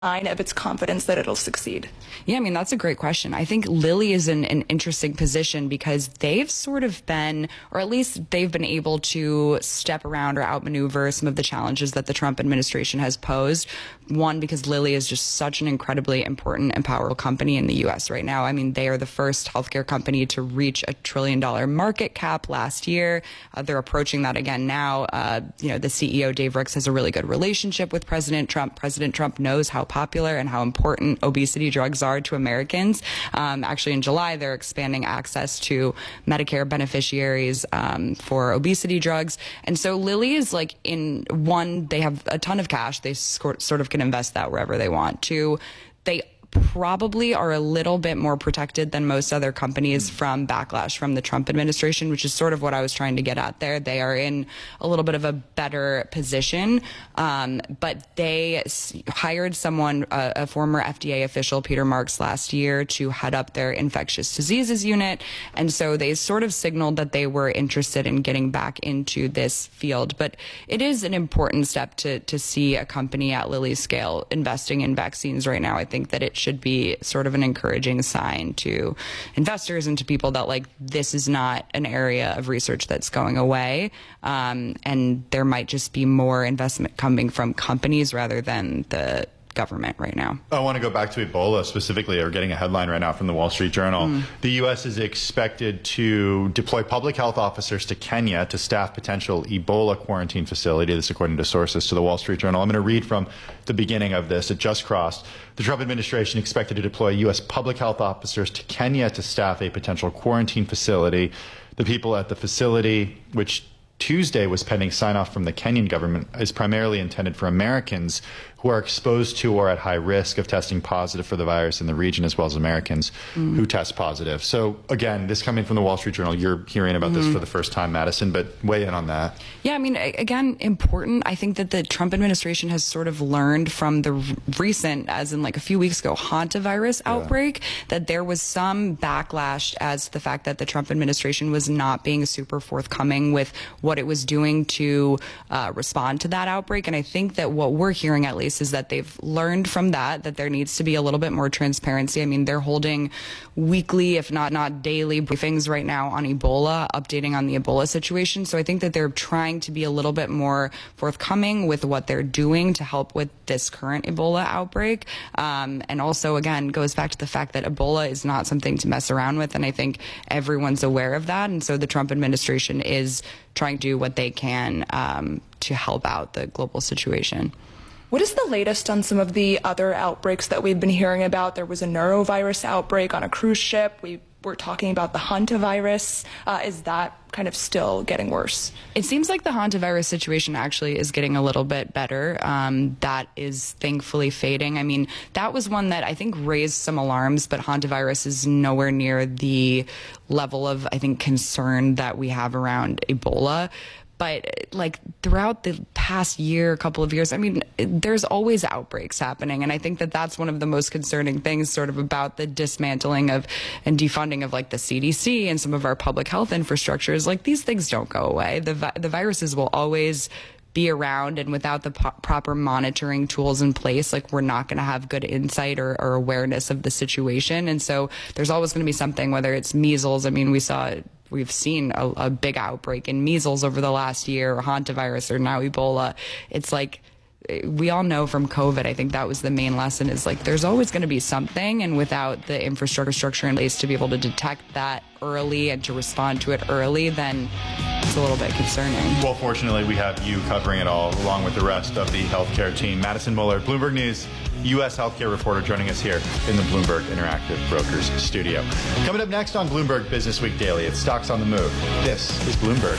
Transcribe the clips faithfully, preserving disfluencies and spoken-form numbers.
sign of its confidence that it'll succeed? Yeah, I mean, that's a great question. I think Lilly is in an interesting position because they've sort of been, or at least they've been able to step around or outmaneuver some of the challenges that the Trump administration has posed. One, because Lilly is just such an incredibly important and powerful company in the U S right now. I mean, they are the first healthcare company to reach a trillion dollar market cap last year. Uh, they're approaching that again now. Uh, you know, the C E O, Dave Ricks, has a really good relationship with President Trump. President Trump knows how popular and how important obesity drugs are to Americans. Um, actually, in July, they're expanding access to Medicare beneficiaries um, for obesity drugs. And so Lilly is like, in one, they have a ton of cash. They sort of can invest that wherever they want. Two, they probably are a little bit more protected than most other companies from backlash from the Trump administration, which is sort of what I was trying to get at there. They are in a little bit of a better position, um, but they s- hired someone, a, a former F D A official, Peter Marks, last year to head up their infectious diseases unit. And so they sort of signaled that they were interested in getting back into this field. But it is an important step to, to see a company at Lilly's scale investing in vaccines right now. I think that it should be sort of an encouraging sign to investors and to people that, like, this is not an area of research that's going away. Um, and there might just be more investment coming from companies rather than the government right now. I want to go back to Ebola specifically. We're getting a headline right now from the Wall Street Journal. Mm. The U S is expected to deploy public health officers to Kenya to staff potential Ebola quarantine facility. This according to sources to the Wall Street Journal. I'm going to read from the beginning of this. It just crossed. The Trump administration expected to deploy U S public health officers to Kenya to staff a potential quarantine facility. The people at the facility, which Tuesday was pending sign-off from the Kenyan government, is primarily intended for Americans who are exposed to or at high risk of testing positive for the virus in the region, as well as Americans mm. who test positive. So again, this coming from the Wall Street Journal, you're hearing about mm-hmm. this for the first time, Madison, but weigh in on that. Yeah, I mean, again, important. I think that the Trump administration has sort of learned from the recent, as in like a few weeks ago, hantavirus yeah. outbreak, that there was some backlash as to the fact that the Trump administration was not being super forthcoming with what it was doing to uh, respond to that outbreak. And I think that what we're hearing, at least, is that they've learned from that, that there needs to be a little bit more transparency. I mean, they're holding weekly, if not not daily, briefings right now on Ebola, updating on the Ebola situation. So I think that they're trying to be a little bit more forthcoming with what they're doing to help with this current Ebola outbreak. Um, and also, again, goes back to the fact that Ebola is not something to mess around with. And I think everyone's aware of that. And so the Trump administration is trying to do what they can um, to help out the global situation. What is the latest on some of the other outbreaks that we've been hearing about? There was a neurovirus outbreak on a cruise ship. We were talking about the hantavirus. Uh, is that kind of still getting worse? It seems like the hantavirus situation actually is getting a little bit better. Um, that is thankfully fading. I mean, that was one that I think raised some alarms, but hantavirus is nowhere near the level of, I think, concern that we have around Ebola. But like throughout the past year, couple of years, I mean, there's always outbreaks happening. And I think that that's one of the most concerning things sort of about the dismantling of and defunding of like the C D C and some of our public health infrastructures. Like, these things don't go away. The, vi- the viruses will always be around, and without the po- proper monitoring tools in place, like, we're not going to have good insight or, or awareness of the situation. And so there's always going to be something, whether it's measles. I mean, we saw We've seen a, a big outbreak in measles over the last year, or hantavirus, or now Ebola. It's like, we all know from COVID, I think that was the main lesson, is like, there's always going to be something, and without the infrastructure in place to be able to detect that early and to respond to it early, then it's a little bit concerning. Well, fortunately, we have you covering it all, along with the rest of the healthcare team. Madison Mueller, Bloomberg News, U S healthcare reporter, joining us here in the Bloomberg Interactive Brokers studio. Coming up next on Bloomberg Business Week Daily, it's Stocks on the Move. This is Bloomberg.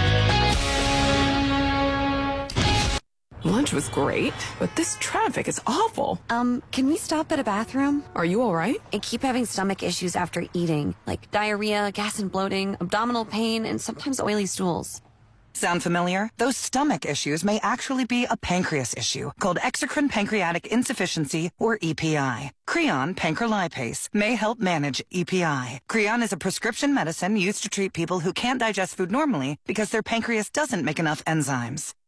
Lunch was great, but this traffic is awful. Um, can we stop at a bathroom? Are you all right? I keep having stomach issues after eating, like diarrhea, gas and bloating, abdominal pain, and sometimes oily stools. Sound familiar? Those stomach issues may actually be a pancreas issue called exocrine pancreatic insufficiency, or E P I. Creon pancrelipase may help manage E P I. Creon is a prescription medicine used to treat people who can't digest food normally because their pancreas doesn't make enough enzymes.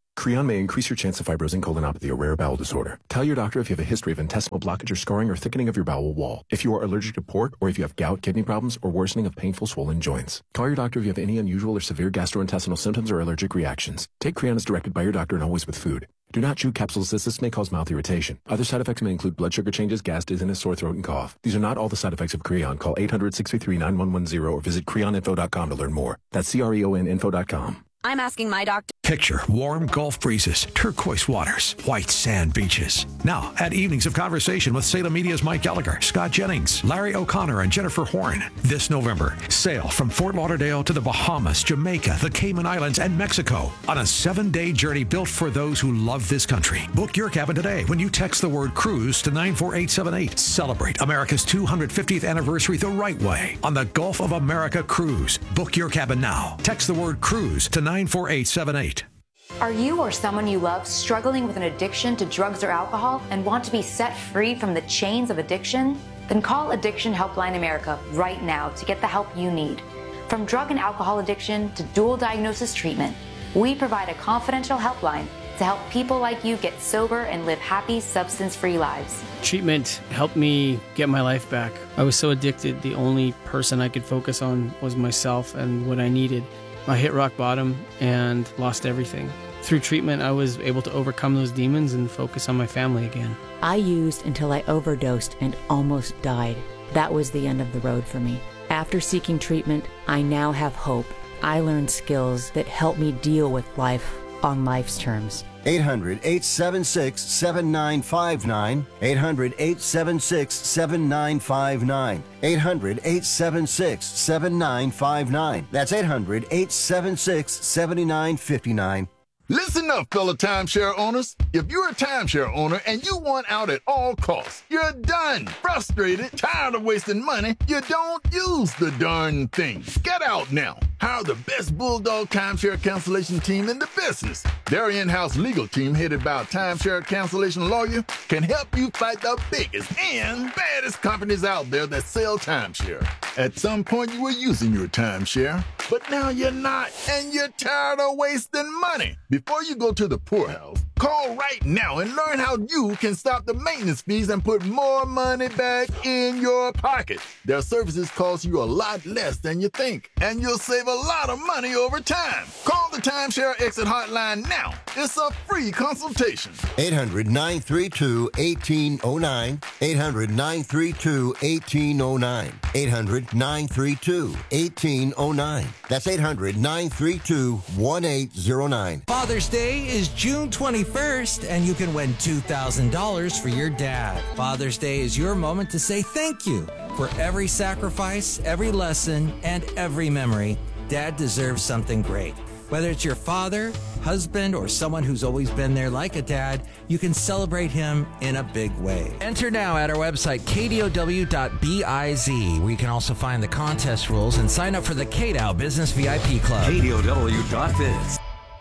Creon may increase your chance of fibrosing colonopathy or rare bowel disorder. Tell your doctor if you have a history of intestinal blockage or scarring or thickening of your bowel wall. If you are allergic to pork, or if you have gout, kidney problems, or worsening of painful swollen joints. Call your doctor if you have any unusual or severe gastrointestinal symptoms or allergic reactions. Take Creon as directed by your doctor and always with food. Do not chew capsules as this may cause mouth irritation. Other side effects may include blood sugar changes, gas, dizziness, sore throat, and cough. These are not all the side effects of Creon. Call eight hundred, six three three, nine one one zero or visit creon info dot com to learn more. That's C R E O N info dot com. I'm asking my doctor. Picture warm Gulf breezes, turquoise waters, white sand beaches. Now, at Evenings of Conversation with Salem Media's Mike Gallagher, Scott Jennings, Larry O'Connor, and Jennifer Horn. This November, sail from Fort Lauderdale to the Bahamas, Jamaica, the Cayman Islands, and Mexico on a seven-day journey built for those who love this country. Book your cabin today when you text the word cruise to nine four eight seven eight. Celebrate America's two hundred fiftieth anniversary the right way on the Gulf of America Cruise. Book your cabin now. Text the word cruise to nine four eight seven eight. Are you or someone you love struggling with an addiction to drugs or alcohol and want to be set free from the chains of addiction? Then call Addiction Helpline America right now to get the help you need. From drug and alcohol addiction to dual diagnosis treatment, we provide a confidential helpline to help people like you get sober and live happy, substance-free lives. Treatment helped me get my life back. I was so addicted, the only person I could focus on was myself and what I needed. I hit rock bottom and lost everything. Through treatment, I was able to overcome those demons and focus on my family again. I used until I overdosed and almost died. That was the end of the road for me. After seeking treatment, I now have hope. I learned skills that help me deal with life on life's terms. eight hundred, eight seven six, seven nine five nine. eight hundred, eight seven six, seven nine five nine. eight hundred, eight seven six, seven nine five nine. That's eight hundred, eight seven six, seven nine five nine. Listen up, fellow timeshare owners. If you're a timeshare owner and you want out at all costs, you're done, frustrated, tired of wasting money, you don't use the darn thing. Get out now. Hire the best Bulldog timeshare cancellation team in the business. Their in-house legal team, headed by a timeshare cancellation lawyer, can help you fight the biggest and baddest companies out there that sell timeshare. At some point, you were using your timeshare, but now you're not, and you're tired of wasting money. Before you go to the poorhouse, call right now and learn how you can stop the maintenance fees and put more money back in your pocket. Their services cost you a lot less than you think, and you'll save a lot of money over time. Call the Timeshare Exit Hotline now. It's a free consultation. eight hundred, nine three two, one eight zero nine. eight hundred, nine three two, one eight zero nine. eight hundred, nine three two, one eight zero nine. That's eight hundred, nine three two, one eight zero nine. Father's Day is June twenty-first, and you can win two thousand dollars for your dad. Father's Day is your moment to say thank you for every sacrifice, every lesson, and every memory. Dad deserves something great. Whether it's your father, husband, or someone who's always been there like a dad, you can celebrate him in a big way. Enter now at our website, K D O W dot biz, where you can also find the contest rules and sign up for the K D O W Business V I P Club. K D O W dot biz.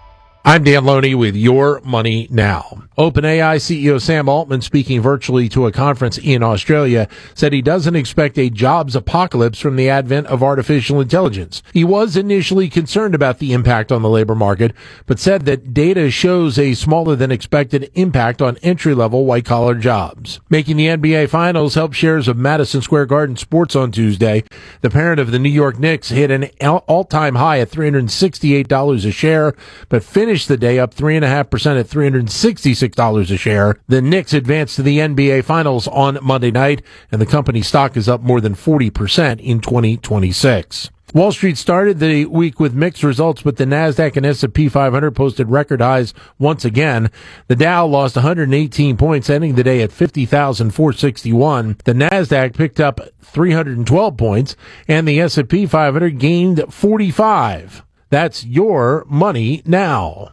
I'm Dan Loney with Your Money Now. OpenAI C E O Sam Altman, speaking virtually to a conference in Australia, said he doesn't expect a jobs apocalypse from the advent of artificial intelligence. He was initially concerned about the impact on the labor market, but said that data shows a smaller than expected impact on entry-level white-collar jobs. Making the N B A Finals helped shares of Madison Square Garden Sports on Tuesday. The parent of the New York Knicks hit an all-time high at three hundred sixty-eight dollars a share, but finished the day up three point five percent at three hundred sixty-six dollars a share. The Knicks advanced to the N B A Finals on Monday night, and the company's stock is up more than forty percent in twenty twenty-six. Wall Street started the week with mixed results, but the NASDAQ and S and P five hundred posted record highs once again. The Dow lost one hundred eighteen points, ending the day at fifty thousand four hundred sixty-one. The NASDAQ picked up three hundred twelve points, and the S and P five hundred gained forty-five. That's Your Money Now.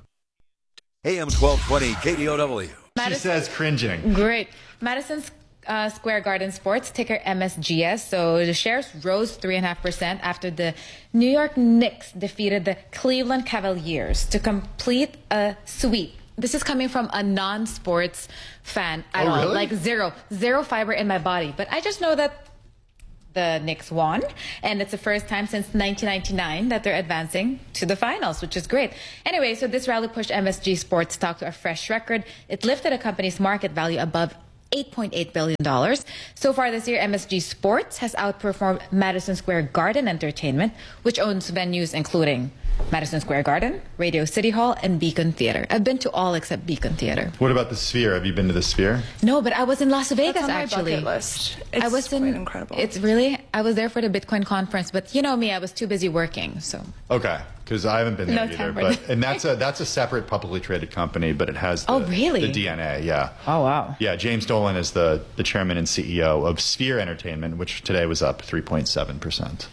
A M twelve twenty K D O W. She says cringing. Great. Madison uh, Square Garden Sports, ticker M S G S. So the shares rose three point five percent after the New York Knicks defeated the Cleveland Cavaliers to complete a sweep. This is coming from a non-sports fan at Oh, all. really? Like zero. Zero fiber in my body. But I just know that the Knicks won, and it's the first time since nineteen ninety-nine that they're advancing to the finals, which is great. Anyway, so this rally pushed M S G Sports stock to a fresh record. It lifted a company's market value above eight point eight billion dollars. So far this year, M S G Sports has outperformed Madison Square Garden Entertainment, which owns venues including Madison Square Garden, Radio City Hall, and Beacon Theater. I've been to all except Beacon Theater. What about the Sphere? Have you been to the Sphere? No, but I was in Las Vegas, That's on my actually. bucket list. It's I was in, quite incredible. It's really, I was there for the Bitcoin conference, but you know me, I was too busy working, so. Okay, because I haven't been there No either. time for But that. and that's a that's a separate publicly traded company, but it has the, Oh, really? the D N A. Yeah. Oh, wow. Yeah, James Dolan is the the chairman and C E O of Sphere Entertainment, which today was up three point seven percent.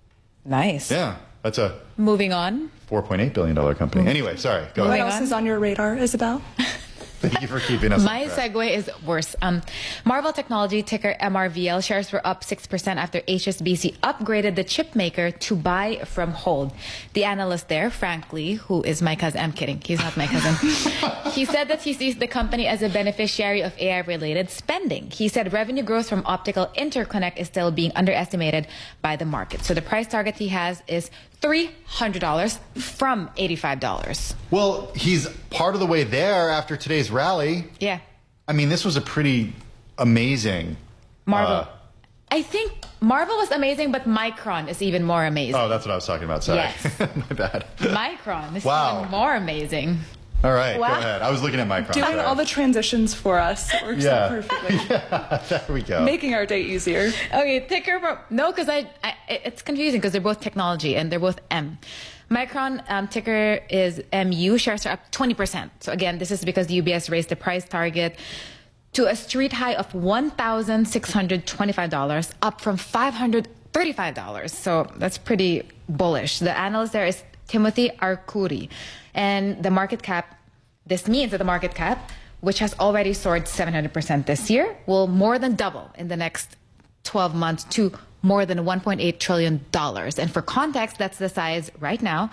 Nice. Yeah, that's a Moving on. four point eight billion dollar company. Anyway, sorry. Go What ahead. else is on your radar, Isabel? Thank you for keeping us. My on track. segue is worse. Um, Marvell Technology, ticker M R V L, shares were up six percent after H S B C upgraded the chip maker to buy from hold. The analyst there, Frank Lee, who is my cousin, I'm kidding, he's not my cousin. He said that he sees the company as a beneficiary of A I-related spending. He said revenue growth from optical interconnect is still being underestimated by the market. So the price target he has is three hundred dollars from eighty-five dollars. Well, he's part of the way there after today's rally. Yeah. I mean, this was a pretty amazing. Marvel. uh, I think Marvel was amazing, but Micron is even more amazing. oh, that's what I was talking about. Sorry. Yes. My bad. Micron is Wow. even more amazing. All right, Wow. go ahead. I was looking at Micron. Doing sorry. all the transitions for us. It works Yeah. out perfectly. There we go. Making our day easier. Okay, ticker. for- No, because I, I, it's confusing because they're both technology and they're both M. Micron um, ticker is M U. Shares are up twenty percent. So again, this is because the U B S raised the price target to a street high of one thousand six hundred twenty-five dollars, up from five hundred thirty-five dollars. So that's pretty bullish. The analyst there is Timothy Arcuri. And the market cap, this means that the market cap, which has already soared seven hundred percent this year, will more than double in the next twelve months to more than one point eight trillion dollars. And for context, that's the size right now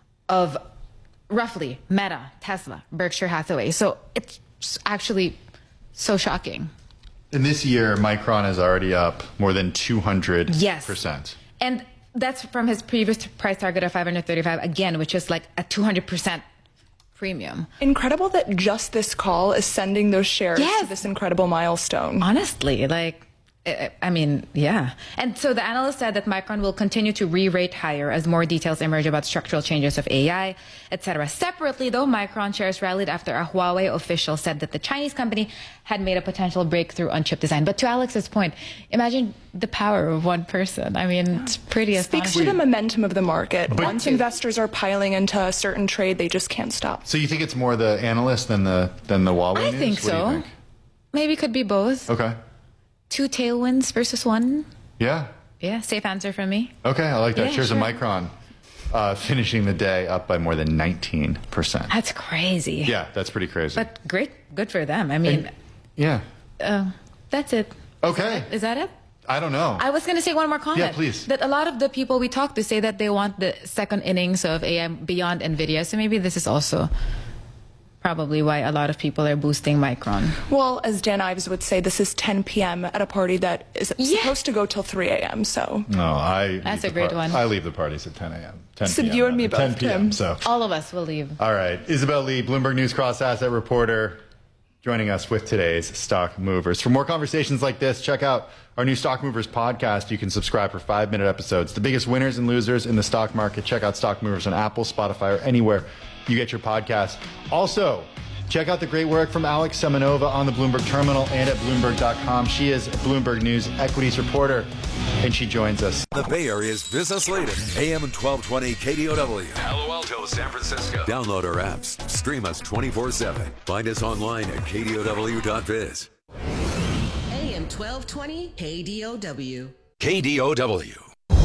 of roughly Meta, Tesla, Berkshire Hathaway. So it's actually so shocking. And this year, Micron is already up more than two hundred Yes. percent. And that's from his previous price target of five hundred thirty-five again, which is like a two hundred percent premium. Incredible that just this call is sending those shares Yes. to this incredible milestone. Honestly, like, I I mean, yeah. And so the analyst said that Micron will continue to re-rate higher as more details emerge about structural changes of A I, et cetera. Separately, though, Micron shares rallied after a Huawei official said that the Chinese company had made a potential breakthrough on chip design. But to Alex's point, imagine the power of one person. I mean, it's pretty Speaks astonishing. to the momentum of the market. But- Once investors are piling into a certain trade, they just can't stop. So you think it's more the analyst than the than the Huawei I news? think What do you so. think? Maybe could be both. Okay. Two tailwinds versus one. Yeah. Yeah, safe answer from me. Okay, I like that. Yeah, Shares sure. of Micron uh, finishing the day up by more than nineteen percent. That's crazy. Yeah, that's pretty crazy. But great, good for them. I mean, yeah. uh, that's it. Okay. Is that it? I don't know. I was going to say one more comment. Yeah, please. That a lot of the people we talk to say that they want the second innings of A I beyond NVIDIA. So maybe this is also probably why a lot of people are boosting Micron. Well, as Dan Ives would say, this is ten p.m. at a party that is supposed to go till three a.m. So No, I. That's leave a the great par- one. I leave the parties at ten a.m. ten So p.m. you and me rather. both, ten p.m. Tim. So. All of us will leave. All right, Isabel Lee, Bloomberg News cross asset reporter, joining us with today's Stock Movers. For more conversations like this, check out our new Stock Movers podcast. You can subscribe for five minute episodes. The biggest winners and losers in the stock market. Check out Stock Movers on Apple, Spotify, or anywhere you get your podcast. Also, check out the great work from Alex Semenova on the Bloomberg Terminal and at Bloomberg dot com. She is a Bloomberg News equities reporter, and she joins us. The Bay Area's business leader, A M twelve twenty K D O W. Palo Alto, San Francisco. Download our apps. Stream us twenty-four seven. Find us online at K D O W dot biz. A M twelve twenty K D O W. K D O W.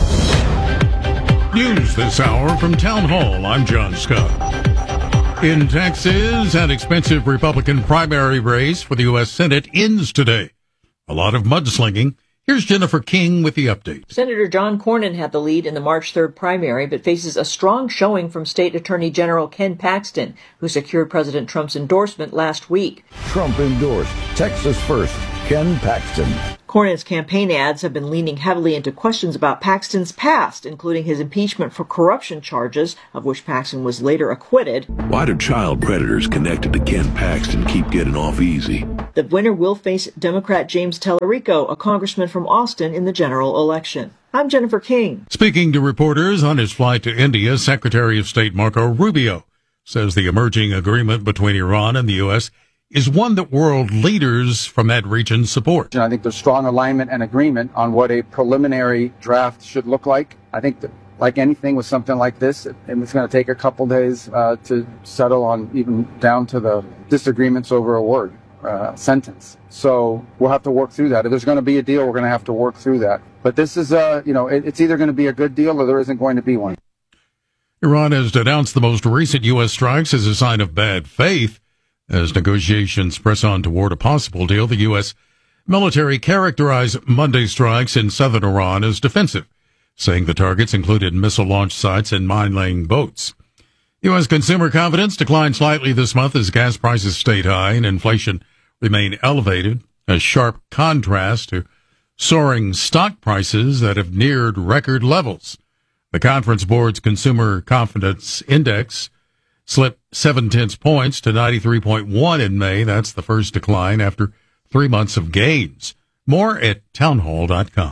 News this hour from Town Hall. I'm John Scott. In Texas, an expensive Republican primary race for the U S Senate ends today. A lot of mudslinging. Here's Jennifer King with the update. Senator John Cornyn had the lead in the March third primary, but faces a strong showing from State Attorney General Ken Paxton, who secured President Trump's endorsement last week. Trump endorsed Texas First Ken Paxton. Cornyn's campaign ads have been leaning heavily into questions about Paxton's past, including his impeachment for corruption charges, of which Paxton was later acquitted. Why do child predators connected to Ken Paxton keep getting off easy? The winner will face Democrat James Tellerico, a congressman from Austin, in the general election. I'm Jennifer King. Speaking to reporters on his flight to India, Secretary of State Marco Rubio says the emerging agreement between Iran and the U S is one that world leaders from that region support. I think there's strong alignment and agreement on what a preliminary draft should look like. I think that, like anything with something like this, it, it's going to take a couple days uh, to settle on, even down to the disagreements over a word, uh, sentence. So we'll have to work through that. If there's going to be a deal, we're going to have to work through that. But this is, uh, you know, it, it's either going to be a good deal or there isn't going to be one. Iran has denounced the most recent U S strikes as a sign of bad faith. As negotiations press on toward a possible deal, the U S military characterized Monday's strikes in southern Iran as defensive, saying the targets included missile launch sites and mine-laying boats. U S consumer confidence declined slightly this month as gas prices stayed high and inflation remained elevated, a sharp contrast to soaring stock prices that have neared record levels. The Conference Board's Consumer Confidence Index slipped seven tenths points to ninety-three point one in May. That's the first decline after three months of gains. More at townhall dot com.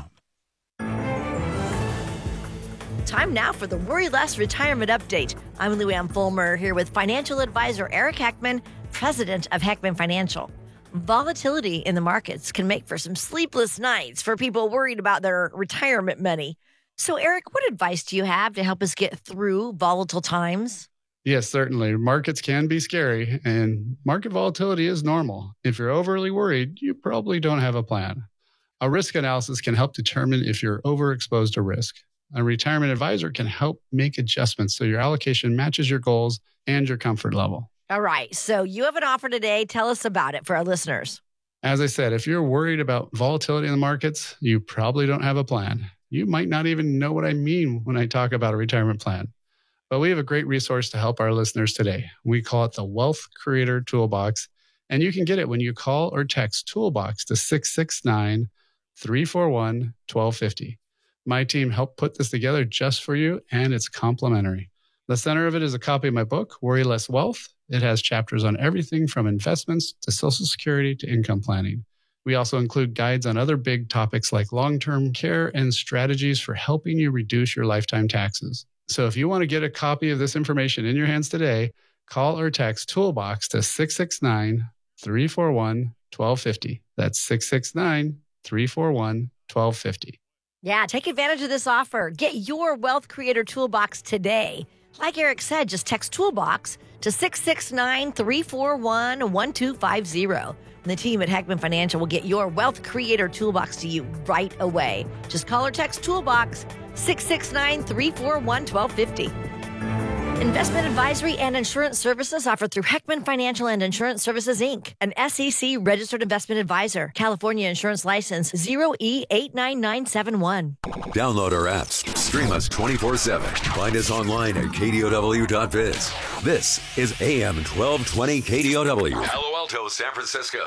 Time now for the Worry Less Retirement Update. I'm Lou Ann Fulmer here with financial advisor Eric Heckman, president of Heckman Financial. Volatility in the markets can make for some sleepless nights for people worried about their retirement money. So, Eric, what advice do you have to help us get through volatile times? Yes, certainly. Markets can be scary, and market volatility is normal. If you're overly worried, you probably don't have a plan. A risk analysis can help determine if you're overexposed to risk. A retirement advisor can help make adjustments so your allocation matches your goals and your comfort level. All right, so you have an offer today. Tell us about it for our listeners. As I said, if you're worried about volatility in the markets, you probably don't have a plan. You might not even know what I mean when I talk about a retirement plan. But we have a great resource to help our listeners today. We call it the Wealth Creator Toolbox, and you can get it when you call or text Toolbox to six six nine, three four one, one two five zero. My team helped put this together just for you, and it's complimentary. The center of it is a copy of my book, Worry Less Wealth. It has chapters on everything from investments to Social Security to income planning. We also include guides on other big topics like long-term care and strategies for helping you reduce your lifetime taxes. So if you want to get a copy of this information in your hands today, call or text Toolbox to six six nine, three four one, one two five zero. That's six six nine, three four one, one two five zero. Yeah, take advantage of this offer. Get your Wealth Creator Toolbox today. Like Eric said, just text Toolbox to six six nine, three four one, one two five zero. And the team at Heckman Financial will get your Wealth Creator Toolbox to you right away. Just call or text Toolbox six six nine, three four one, one two five zero. Investment advisory and insurance services offered through Heckman Financial and Insurance Services, Incorporated, an S E C registered investment advisor. California insurance license zero E eight nine nine seven one. Download our apps. Stream us twenty-four seven. Find us online at K D O W dot biz. This is A M twelve twenty K D O W. Palo Alto, San Francisco.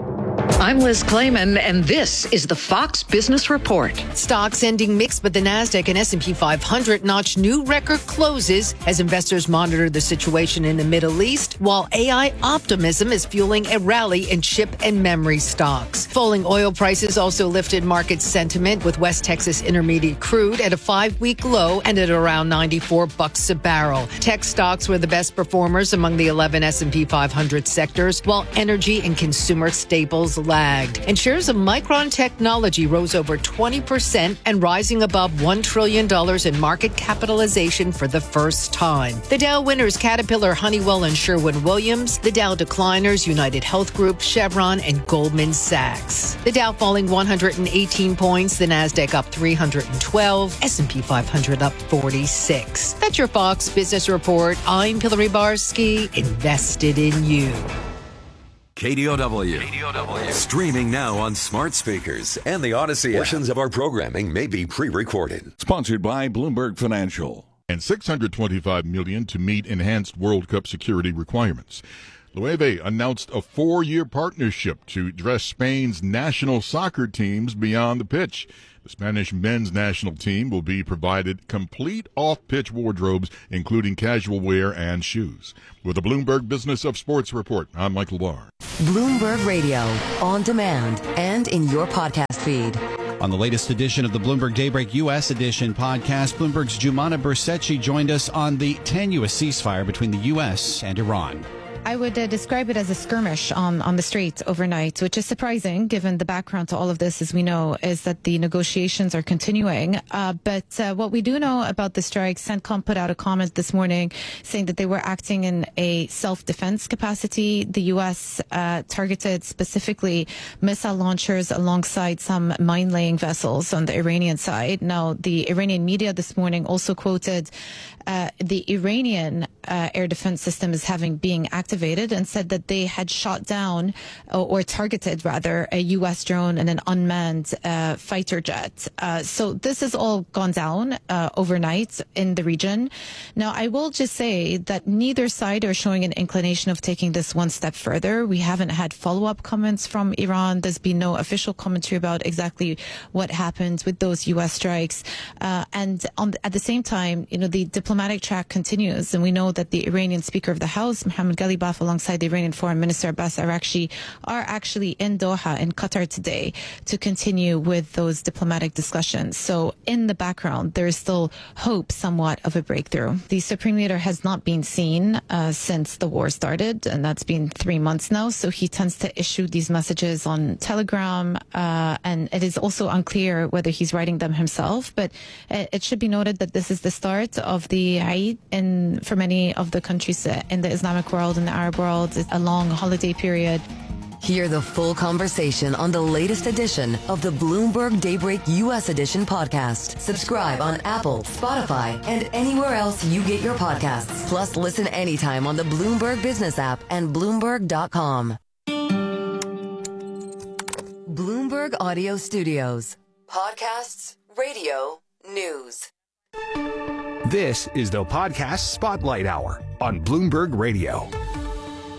I'm Liz Clayman, and this is the Fox Business Report. Stocks ending mixed, but the Nasdaq and S and P five hundred notch new record closes as investors monitor the situation in the Middle East, while A I optimism is fueling a rally in chip and memory stocks. Falling oil prices also lifted market sentiment, with West Texas Intermediate crude at a five-week low and at around ninety-four bucks a barrel. Tech stocks were the best performers among the eleven S and P five hundred sectors, while energy and consumer staples lagged. And shares of Micron Technology rose over twenty percent and rising above one trillion dollars in market capitalization for the first time. The Dow winners Caterpillar, Honeywell, and Sherwin-Williams. The Dow decliners United Health Group, Chevron, and Goldman Sachs. The Dow falling one hundred eighteen points, the Nasdaq up three hundred twelve, S and P five hundred up forty-six. That's your Fox Business Report. I'm Hillary Barsky, invested in you. K D O W. K D O W. Streaming now on smart speakers and the Odyssey app. Portions of our programming may be pre-recorded. Sponsored by Bloomberg Financial. And six hundred twenty-five million dollars to meet enhanced World Cup security requirements. Loewe announced a four-year partnership to dress Spain's national soccer teams beyond the pitch. The Spanish men's national team will be provided complete off-pitch wardrobes, including casual wear and shoes. With the Bloomberg Business of Sports Report, I'm Michael Barr. Bloomberg Radio, on demand and in your podcast feed. On the latest edition of the Bloomberg Daybreak U S Edition podcast, Bloomberg's Jumana Bersetchi joined us on the tenuous ceasefire between the U S and Iran. I would uh, describe it as a skirmish on, on the streets overnight, which is surprising given the background to all of this, as we know, is that the negotiations are continuing. Uh, but uh, what we do know about the strike, CENTCOM put out a comment this morning saying that they were acting in a self-defense capacity. The U S uh, targeted specifically missile launchers alongside some mine-laying vessels on the Iranian side. Now, the Iranian media this morning also quoted uh, the Iranian uh, air defense system as having being activated and said that they had shot down or, or targeted rather a U S drone and an unmanned uh, fighter jet. Uh, so this has all gone down uh, overnight in the region. Now, I will just say that neither side are showing an inclination of taking this one step further. We haven't had follow-up comments from Iran. There's been no official commentary about exactly what happened with those U S strikes. Uh, and on the, at the same time, you know, the diplomatic track continues, and we know that the Iranian Speaker of the House, Mohammad Ghalibaf, alongside the Iranian Foreign Minister Abbas Araghchi, are actually in Doha in Qatar today to continue with those diplomatic discussions. So in the background, there is still hope somewhat of a breakthrough. The Supreme Leader has not been seen uh, since the war started, and that's been three months now. So he tends to issue these messages on Telegram, uh, and it is also unclear whether he's writing them himself. But it, it should be noted that this is the start of the Eid in, for many of the countries in the Islamic world and the Arab world. It's a long holiday period. Hear the full conversation on the latest edition of the Bloomberg Daybreak U S Edition podcast. Subscribe on Apple, Spotify, and anywhere else you get your podcasts. Plus, listen anytime on the Bloomberg Business app and Bloomberg dot com. Bloomberg Audio Studios. Podcasts, radio, news. This is the Podcast Spotlight Hour on Bloomberg Radio.